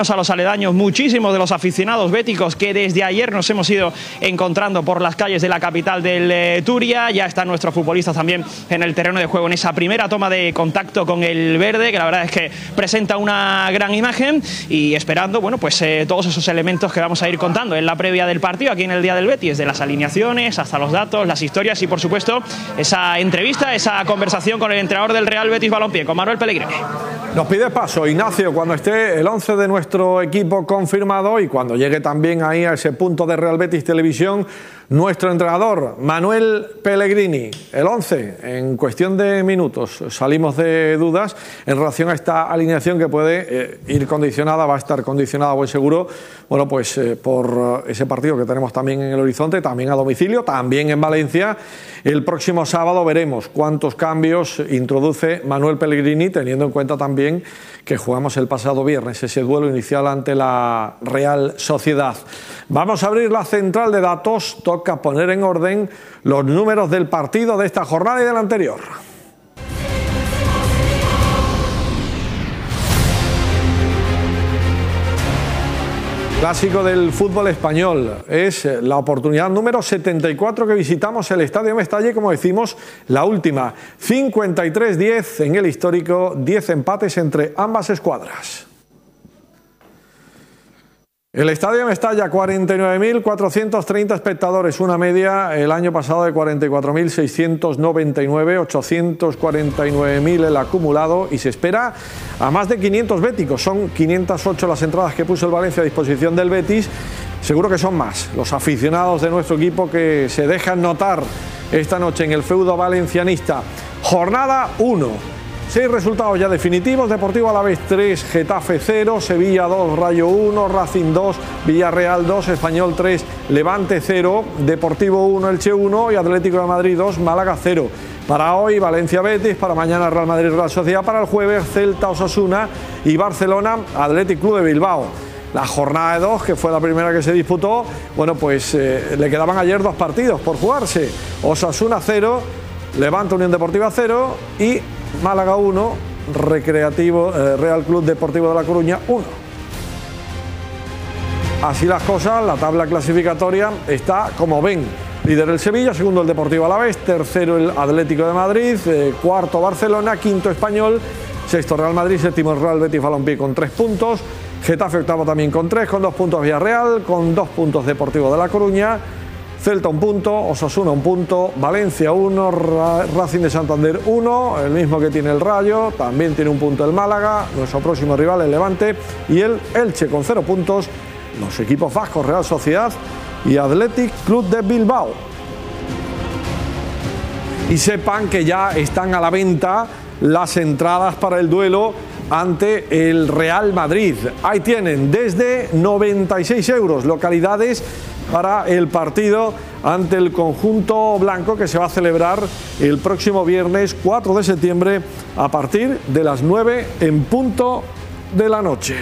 A los aledaños, muchísimos de los aficionados béticos que desde ayer nos hemos ido encontrando por las calles de la capital del Turia. Ya están nuestros futbolistas también en el terreno de juego en esa primera toma de contacto con el verde, que la verdad es que presenta una gran imagen, y esperando, bueno, pues todos esos elementos que vamos a ir contando en la previa del partido aquí en el Día del Betis, desde las alineaciones hasta los datos, las historias y por supuesto esa entrevista, esa conversación con el entrenador del Real Betis Balompié, con Manuel Pellegrini. Nos pide paso, Ignacio, cuando esté el 11 de nuestro equipo confirmado y cuando llegue también ahí a ese punto de Real Betis Televisión, nuestro entrenador, Manuel Pellegrini. El 11, en cuestión de minutos, salimos de dudas en relación a esta alineación que puede ir condicionada, va a estar condicionada, buen seguro, bueno, pues por ese partido que tenemos también en el horizonte, también a domicilio, también en Valencia. El próximo sábado veremos cuántos cambios introduce Manuel Pellegrini, teniendo en cuenta también que jugamos el pasado viernes ese duelo inicial ante la Real Sociedad. Vamos a abrir la central de datos, toca poner en orden los números del partido de esta jornada y del anterior. Clásico del fútbol español, es la oportunidad número 74 que visitamos el Estadio Mestalla y, como decimos, la última, 53-10 en el histórico, 10 empates entre ambas escuadras. El Estadio Mestalla, 49.430 espectadores, una media el año pasado de 44.699, 849.000 el acumulado, y se espera a más de 500 béticos. Son 508 las entradas que puso el Valencia a disposición del Betis. Seguro que son más los aficionados de nuestro equipo que se dejan notar esta noche en el feudo valencianista. Jornada 1. 6 resultados ya definitivos: Deportivo Alavés 3, Getafe 0, Sevilla 2, Rayo 1, Racing 2, Villarreal 2, Español 3, Levante 0, Deportivo 1, Elche 1 y Atlético de Madrid 2, Málaga 0. Para hoy, Valencia Betis, para mañana Real Madrid Real Sociedad, para el jueves Celta Osasuna y Barcelona Athletic Club de Bilbao. La jornada de 2, que fue la primera que se disputó, bueno, pues le quedaban ayer 2 partidos por jugarse: Osasuna 0, Levante Unión Deportiva 0 y Málaga 1, Real Club Deportivo de La Coruña 1. Así las cosas, la tabla clasificatoria está como ven: líder el Sevilla, segundo el Deportivo Alavés, tercero el Atlético de Madrid, cuarto Barcelona, quinto Español, sexto Real Madrid, séptimo Real Betis Balompié con 3 puntos, Getafe octavo también con 3, con 2 puntos Villarreal, con 2 puntos Deportivo de La Coruña, Celta 1 punto, Osasuna 1 punto, Valencia 1, Racing de Santander 1, el mismo que tiene el Rayo, también tiene 1 punto el Málaga, nuestro próximo rival el Levante, y el Elche con 0 puntos, los equipos vascos Real Sociedad y Athletic Club de Bilbao. Y sepan que ya están a la venta las entradas para el duelo ante el Real Madrid. Ahí tienen, desde 96 euros, localidades para el partido ante el conjunto blanco, que se va a celebrar el próximo viernes 4 de septiembre a partir de las 9 en punto de la noche.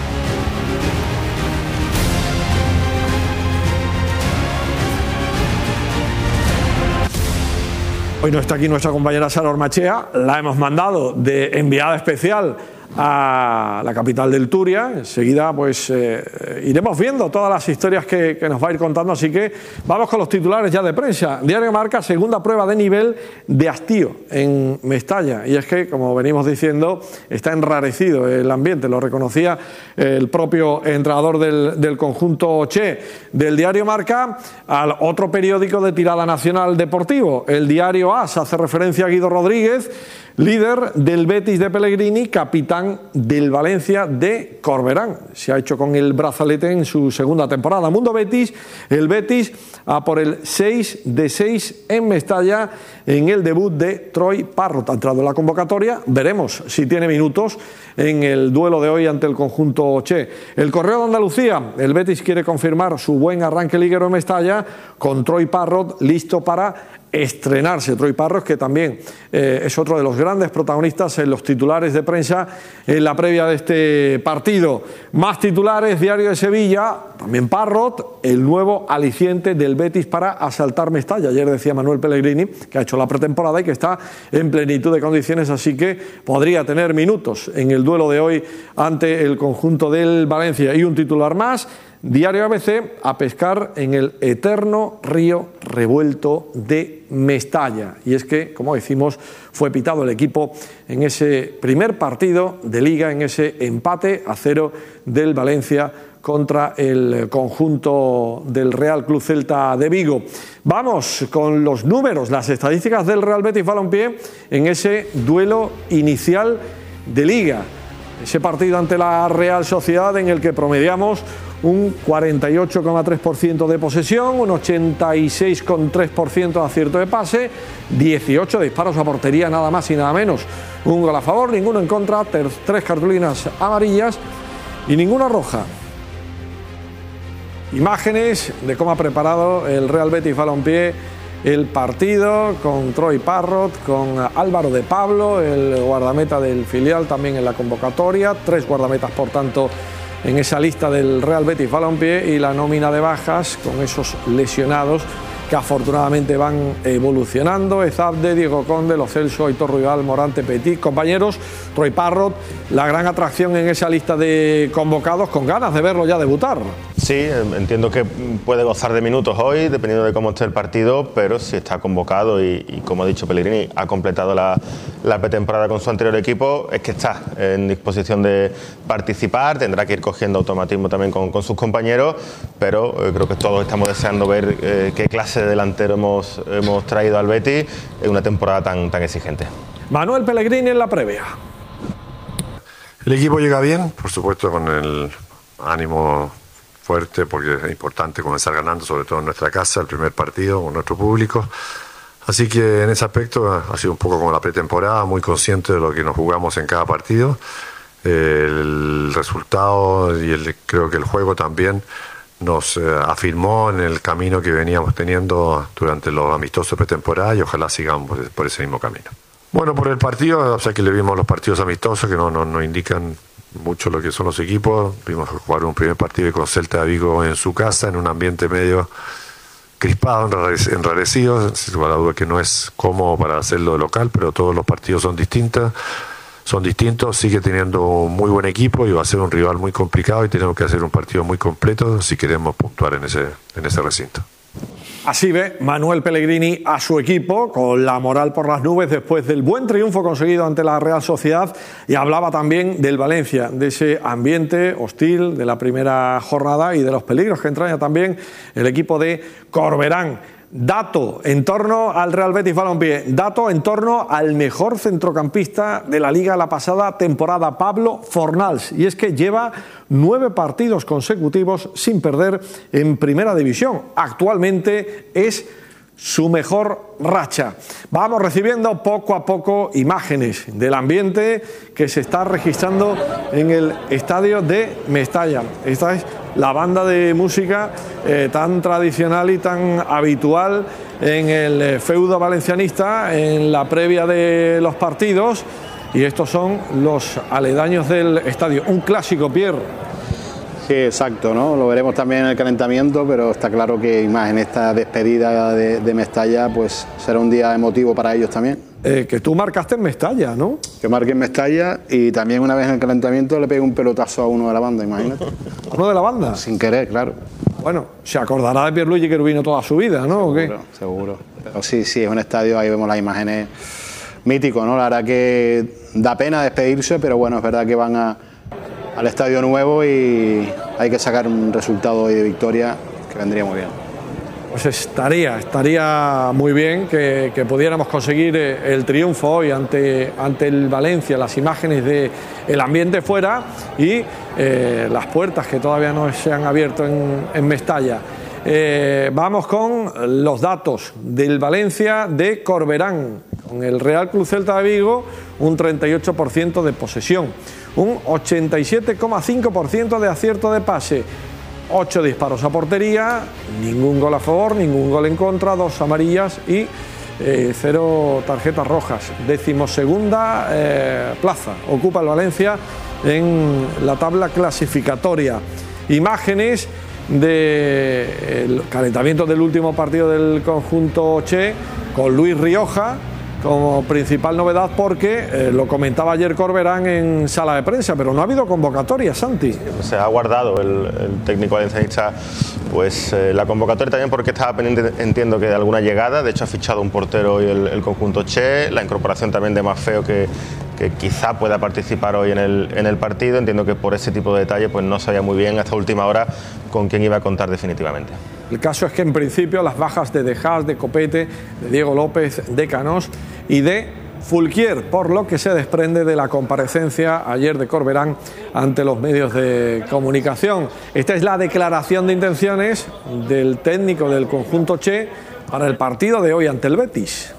Hoy no está aquí nuestra compañera Sara Ormachea, la hemos mandado de enviada especial a la capital del Turia. Enseguida pues iremos viendo todas las historias que nos va a ir contando, así que vamos con los titulares ya de prensa. Diario Marca: segunda prueba de nivel de hastío en Mestalla, y es que, como venimos diciendo, está enrarecido el ambiente, lo reconocía el propio entrenador del conjunto Che. Del Diario Marca al otro periódico de tirada nacional deportivo, el Diario AS, hace referencia a Guido Rodríguez, líder del Betis de Pellegrini, capitán del Valencia de Corberán. Se ha hecho con el brazalete en su segunda temporada. Mundo Betis: el Betis a por el 6 de 6 en Mestalla en el debut de Troy Parrott. Ha entrado en la convocatoria, veremos si tiene minutos en el duelo de hoy ante el conjunto Che. El Correo de Andalucía: el Betis quiere confirmar su buen arranque liguero en Mestalla con Troy Parrott listo para estrenarse. Troy Parrott, que también es otro de los grandes protagonistas en los titulares de prensa en la previa de este partido. Más titulares: Diario de Sevilla, también Parrot, el nuevo aliciente del Betis para asaltar Mestalla. Ayer decía Manuel Pellegrini que ha hecho la pretemporada y que está en plenitud de condiciones, así que podría tener minutos en el duelo de hoy ante el conjunto del Valencia. Y un titular más: Diario ABC, a pescar en el eterno río revuelto de Mestalla. Y es que, como decimos, fue pitado el equipo en ese primer partido de Liga, en ese empate a 0 del Valencia contra el conjunto del Real Club Celta de Vigo. Vamos con los números, las estadísticas del Real Betis Balompié en ese duelo inicial de Liga. Ese partido ante la Real Sociedad en el que promediamos un 48,3% de posesión, un 86,3% de acierto de pase, 18 disparos a portería, nada más y nada menos. Un gol a favor, ninguno en contra, 3 cartulinas amarillas y ninguna roja. Imágenes de cómo ha preparado el Real Betis Balompié el partido, con Troy Parrot, con Álvaro de Pablo, el guardameta del filial, también en la convocatoria. 3 guardametas, por tanto, en esa lista del Real Betis Balompié, y la nómina de bajas con esos lesionados que afortunadamente van evolucionando: Ezabde, Diego Conde, Lo Celso, Aitor Ruibal, Morante, Petit. Compañeros, Troy Parrot, la gran atracción en esa lista de convocados, con ganas de verlo ya debutar. Sí, entiendo que puede gozar de minutos hoy, dependiendo de cómo esté el partido, pero si está convocado y como ha dicho Pellegrini, ha completado la pretemporada con su anterior equipo, es que está en disposición de participar. Tendrá que ir cogiendo automatismo también con sus compañeros, pero creo que todos estamos deseando ver qué clase de delantero hemos traído al Betis en una temporada tan exigente. Manuel Pellegrini en la previa. El equipo llega bien, por supuesto, con el ánimo fuerte, porque es importante comenzar ganando, sobre todo en nuestra casa, el primer partido con nuestro público. Así que en ese aspecto ha sido un poco como la pretemporada, muy consciente de lo que nos jugamos en cada partido. El resultado y creo que el juego también nos afirmó en el camino que veníamos teniendo durante los amistosos de pretemporada, y ojalá sigamos por ese mismo camino. Bueno, por el partido, o sea que le vimos los partidos amistosos que no indican mucho lo que son los equipos. Vimos jugar un primer partido con Celta de Vigo en su casa, en un ambiente medio crispado, enrarecido. Sin lugar a duda que no es cómodo para hacerlo de local, pero todos los partidos son distintos. Sigue teniendo un muy buen equipo y va a ser un rival muy complicado, y tenemos que hacer un partido muy completo si queremos puntuar en ese recinto. Así ve Manuel Pellegrini a su equipo, con la moral por las nubes después del buen triunfo conseguido ante la Real Sociedad, y hablaba también del Valencia, de ese ambiente hostil de la primera jornada y de los peligros que entraña también el equipo de Corberán. Dato en torno al Real Betis Balompié, dato en torno al mejor centrocampista de la Liga la pasada temporada, Pablo Fornals, y es que lleva 9 partidos consecutivos sin perder en Primera División. Actualmente es su mejor racha. Vamos recibiendo poco a poco imágenes del ambiente que se está registrando en el estadio de Mestalla. Esta es la banda de música tan tradicional y tan habitual en el feudo valencianista en la previa de los partidos, y estos son los aledaños del estadio. Un clásico, Pierre. Sí, exacto, ¿no? Lo veremos también en el calentamiento, pero está claro que más en esta despedida de Mestalla, pues será un día emotivo para ellos también. Que tú marcaste en Mestalla, ¿no? Que marqué en Mestalla, y también una vez en el calentamiento le pegué un pelotazo a uno de la banda, imagínate. ¿Uno de la banda? Sin querer, claro. Bueno, se acordará de Pierluigi Cherubino toda su vida, ¿no? Seguro, ¿o qué? Seguro. Pero sí, es un estadio, ahí vemos las imágenes, mítico, ¿no? La verdad que da pena despedirse, pero bueno, es verdad que van al estadio nuevo y hay que sacar un resultado hoy de victoria que vendría muy bien. Pues estaría muy bien que pudiéramos conseguir el triunfo hoy ante el Valencia. Las imágenes del ambiente fuera y las puertas que todavía no se han abierto en Mestalla. Vamos con los datos del Valencia de Corberán. Con el Real Club Celta de Vigo, un 38% de posesión, un 87,5% de acierto de pase, 8 disparos a portería, ningún gol a favor, ningún gol en contra, 2 amarillas y 0 tarjetas rojas. 12ª plaza ocupa el Valencia en la tabla clasificatoria. Imágenes del calentamiento del último partido del conjunto Che, con Luis Rioja como principal novedad, porque lo comentaba ayer Corberán en sala de prensa, pero no ha habido convocatoria, Santi. Se ha guardado el técnico valencianista pues la convocatoria también porque estaba pendiente, entiendo que de alguna llegada. De hecho ha fichado un portero hoy el conjunto Che, la incorporación también de Maffeo que quizá pueda participar hoy en el partido. Entiendo que por ese tipo de detalles pues no sabía muy bien hasta última hora con quién iba a contar definitivamente. El caso es que en principio las bajas de Haas, de Copete, de Diego López, de Canós y de Fulquier, por lo que se desprende de la comparecencia ayer de Corberán ante los medios de comunicación. Esta es la declaración de intenciones del técnico del conjunto Che para el partido de hoy ante el Betis.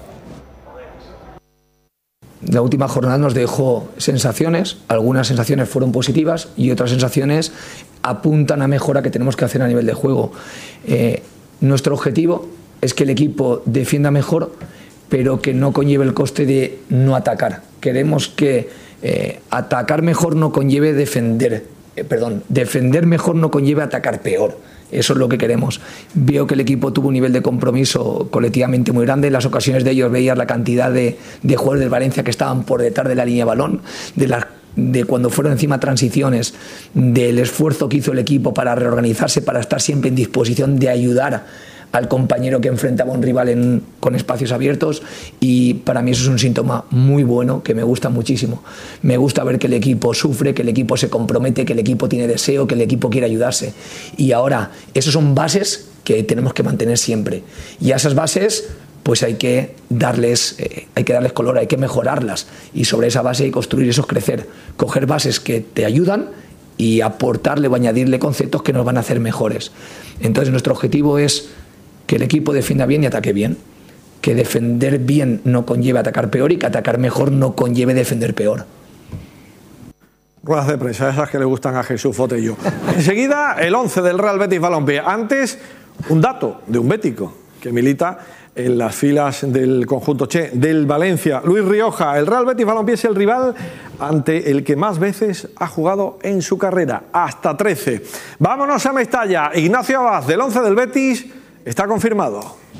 La última jornada nos dejó sensaciones, algunas sensaciones fueron positivas y otras sensaciones apuntan a mejora que tenemos que hacer a nivel de juego. Nuestro objetivo es que el equipo defienda mejor, pero que no conlleve el coste de no atacar. Queremos que atacar mejor no conlleve defender, defender mejor no conlleve atacar peor. Eso es lo que queremos. Veo que el equipo tuvo un nivel de compromiso colectivamente muy grande. En las ocasiones de ellos veías la cantidad de jugadores del Valencia que estaban por detrás de la línea de balón, de cuando fueron encima transiciones, del esfuerzo que hizo el equipo para reorganizarse, para estar siempre en disposición de ayudar al compañero que enfrentaba a un rival con espacios abiertos, y para mí eso es un síntoma muy bueno que me gusta muchísimo. Me gusta ver que el equipo sufre, que el equipo se compromete, que el equipo tiene deseo, que el equipo quiere ayudarse. Y ahora, esas son bases que tenemos que mantener siempre. Y a esas bases pues hay que darles color, hay que mejorarlas. Y sobre esa base hay que construir, eso es crecer. Coger bases que te ayudan y aportarle o añadirle conceptos que nos van a hacer mejores. Entonces nuestro objetivo es que el equipo defienda bien y ataque bien, que defender bien no conlleve atacar peor y que atacar mejor no conlleve defender peor. Ruedas de prensa, esas que le gustan a Jesús Fotello. Enseguida, el 11 del Real Betis Balompié. Antes, un dato de un bético que milita en las filas del conjunto Che, del Valencia, Luis Rioja. El Real Betis Balompié es el rival ante el que más veces ha jugado en su carrera, hasta 13. Vámonos a Mestalla. Ignacio Abad, del 11 del Betis, está confirmado.